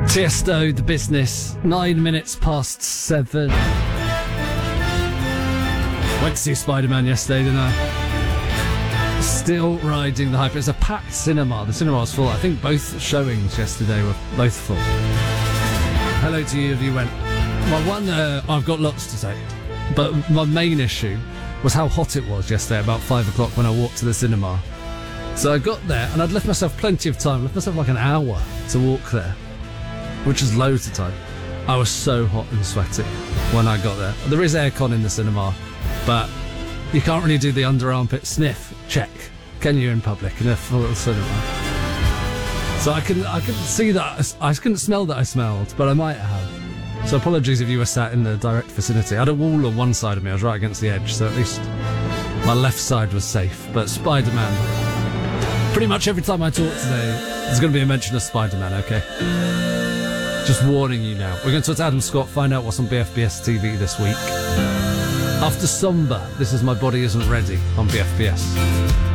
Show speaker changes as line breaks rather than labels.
Tiesto, The Business, 9 minutes past 7. Went to see Spider-Man yesterday, didn't I? Still riding the hype. It was a packed cinema. The cinema was full. I think both showings yesterday were both full. Hello to you if you went. I've got lots to say, but my main issue was how hot it was yesterday about 5 o'clock when I walked to the cinema. So I got there and I'd left myself plenty of time, left myself like an hour to walk there, which is loads of time. I was so hot and sweaty when I got there. There is aircon in the cinema, but you can't really do the under armpit sniff check, can you, in public in a full cinema? So I couldn't see that. I couldn't smell that I smelled, but I might have. So apologies if you were sat in the direct vicinity. I had a wall on one side of me. I was right against the edge, so at least my left side was safe. But Spider-Man, pretty much every time I talk today, there's going to be a mention of Spider-Man, okay? Just warning you now. We're going to talk to Adam Scott, find out what's on BFBS TV this week. After Somber, this is My Body Isn't Ready on BFBS.